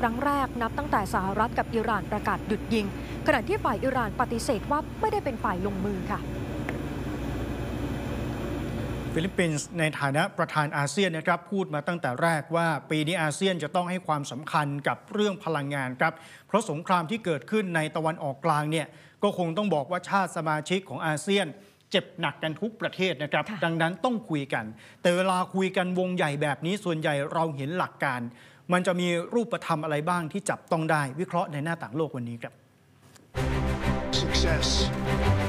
ครั้งแรกนับตั้งแต่สหรัฐกับอิหร่านประกาศหยุดยิงขณะที่ฝ่ายอิหร่านปฏิเสธว่าไม่ได้เป็นฝ่ายลงมือค่ะฟิลิปปินส์ในฐานะประธานอาเซียนนะครับพูดมาตั้งแต่แรกว่าปีนี้อาเซียนจะต้องให้ความสำคัญกับเรื่องพลังงานครับเพราะสงครามที่เกิดขึ้นในตะวันออกกลางเนี่ยก็คงต้องบอกว่าชาติสมาชิกของอาเซียนเจ็บหนักกันทุกประเทศนะครับดังนั้นต้องคุยกันแต่เวลาคุยกันวงใหญ่แบบนี้ส่วนใหญ่เราเห็นหลักการมันจะมีรูปธรรมอะไรบ้างที่จับต้องได้วิเคราะห์ในหน้าต่างโลกวันนี้ครับ Success